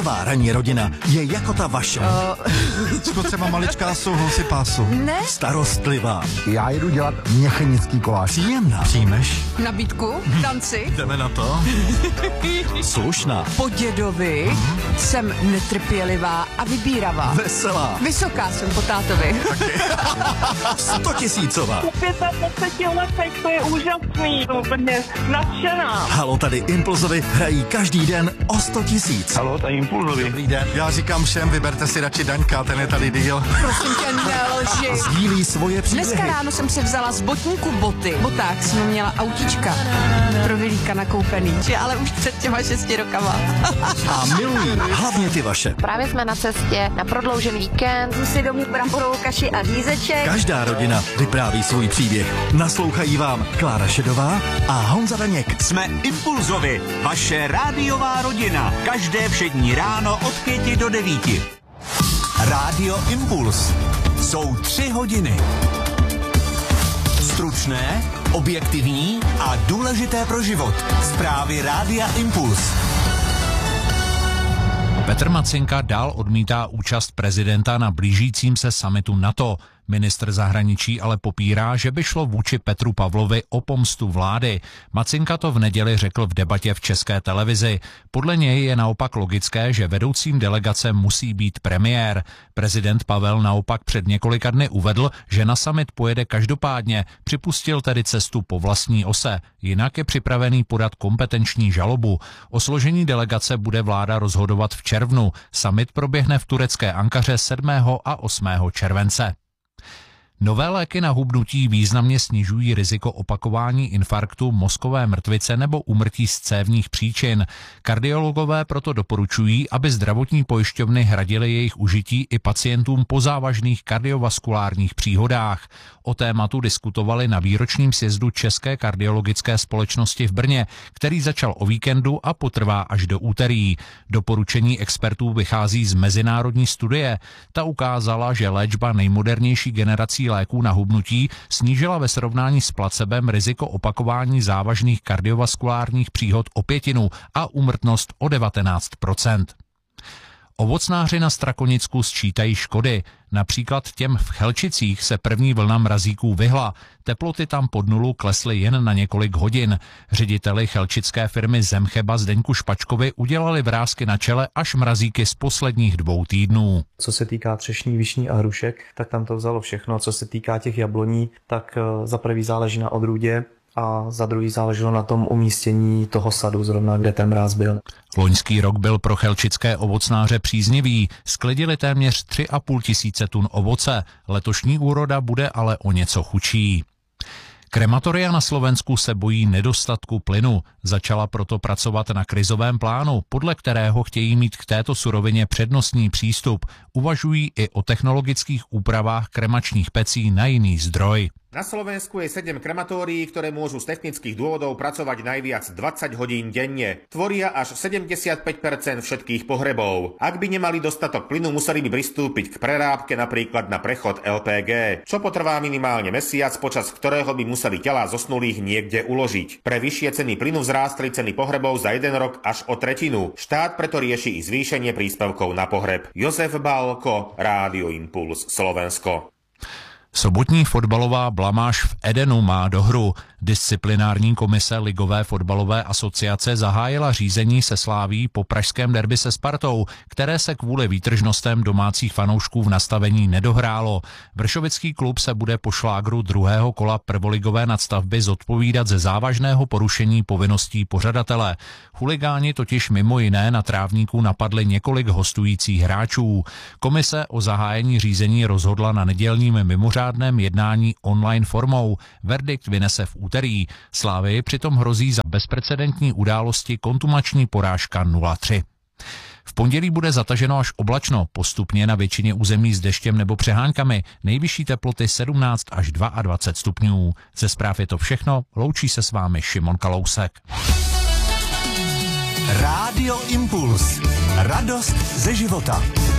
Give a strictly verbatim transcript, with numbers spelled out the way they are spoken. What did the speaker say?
Každá ranní rodina je jako ta vaše. Co třeba maličká souhlasy pásu. Ne? Starostlivá. Já jedu dělat měchenický koláč. Příjemná. Přijmeš? Nabídku? Tanci? Jdeme na to? Slušná. Po dědovi mm-hmm. jsem netrpělivá a vybíravá. Veselá. Vysoká jsem po tátovi. Stotisícová. Po pětadvaceti letech to je úžasný. Úplně nadšená. Halo, tady Impulzovi hrají každý den o sto tisíc. Halo, tady Impulzovi. Dobrý den. Já říkám všem, vyberte si radši Daňka, ten je tady díl. Prosím tě, nelži. Sdílí svoje příběhy. Dneska ráno jsem si vzala z botníku boty. V botách jsem měla autička. Pro Vilíka nakoupený. Ale už před těma šesti rokama. A milují hlavně ty vaše. Právě jsme na cestě na prodloužený víkend. Si domů bramborovou kaši a řízeček. Každá rodina vypráví svůj příběh. Naslouchají vám Klára Šedová a Honza Daněk. Jsme Impulzovi, vaše rádiová rodina. Každé všední ráno od pěti do devíti. Rádio Impuls. Jsou tři hodiny. Stručné, objektivní a důležité pro život. Zprávy Rádia Impuls. Petr Macinka dál odmítá účast prezidenta na blížícím se summitu NATO. Ministr zahraničí ale popírá, že by šlo vůči Petru Pavlovi o pomstu vlády. Macinka to v neděli řekl v debatě v České televizi. Podle něj je naopak logické, že vedoucím delegace musí být premiér. Prezident Pavel naopak před několika dny uvedl, že na summit pojede každopádně, připustil tedy cestu po vlastní ose. Jinak je připravený podat kompetenční žalobu. O složení delegace bude vláda rozhodovat v červnu. Summit proběhne v turecké Ankaře sedmého a osmého července. Nové léky na hubnutí významně snižují riziko opakování infarktu, mozkové mrtvice nebo úmrtí z cévních příčin. Kardiologové proto doporučují, aby zdravotní pojišťovny hradily jejich užití i pacientům po závažných kardiovaskulárních příhodách. O tématu diskutovali na výročním sjezdu České kardiologické společnosti v Brně, který začal o víkendu a potrvá až do úterý. Doporučení expertů vychází z mezinárodní studie. Ta ukázala, že léčba nejmodernější generací léků na hubnutí snížila ve srovnání s placebem riziko opakování závažných kardiovaskulárních příhod o pětinu a úmrtnost o devatenáct procent. Ovocnáři na Strakonicku sčítají škody. Například těm v Chelčicích se první vlna mrazíků vyhla. Teploty tam pod nulu klesly jen na několik hodin. Řediteli chelčické firmy Zemcheba Zdeňku Špačkovi udělali vrásky na čele až mrazíky z posledních dvou týdnů. Co se týká třešní, višní a hrušek, tak tam to vzalo všechno. Co se týká těch jabloní, tak za prvý záleží na odrůdě a za druhý záleželo na tom umístění toho sadu, zrovna kde ten mráz byl. Loňský rok byl pro chelčické ovocnáře příznivý. Sklidili téměř tři a půl tisíce tun ovoce. Letošní úroda bude ale o něco chudší. Krematoria na Slovensku se bojí nedostatku plynu. Začala proto pracovat na krizovém plánu, podle kterého chtějí mít k této surovině přednostní přístup. Uvažují i o technologických úpravách kremačních pecí na jiný zdroj. Na Slovensku je sedem krematórií, ktoré môžu z technických dôvodov pracovať najviac dvadsať hodín denne. Tvoria až sedemdesiatpäť percent všetkých pohrebov. Ak by nemali dostatok plynu, museli by pristúpiť k prerábke napríklad na prechod el pé gé, čo potrvá minimálne mesiac, počas ktorého by museli telá zosnulých niekde uložiť. Pre vyššie ceny plynu vzrástli ceny pohrebov za jeden rok až o tretinu. Štát preto rieši i zvýšenie príspevkov na pohreb. Jozef Bálko, Rádio Impuls, Slovensko. Sobotní fotbalová blamáž v Edenu má dohru. Disciplinární komise Ligové fotbalové asociace zahájila řízení se Sláví po pražském derby se Spartou, které se kvůli výtržnostem domácích fanoušků v nastavení nedohrálo. Vršovický klub se bude po šlágru druhého kola prvoligové nadstavby zodpovídat ze závažného porušení povinností pořadatele. Chuligáni totiž mimo jiné na trávníku napadli několik hostujících hráčů. Komise o zahájení řízení rozhodla na nedělním mimořádném jednání online formou. Verdikt vynese v úterý. Slávii přitom hrozí za bezprecedentní události kontumační porážka nula tři. V pondělí bude zataženo až oblačno, postupně na většině území s deštěm nebo přeháňkami, nejvyšší teploty sedmnáct až dvacet dva stupňů. Ze zpráv je to všechno, loučí se s vámi Šimon Kalousek. Rádio Impuls. Radost ze života.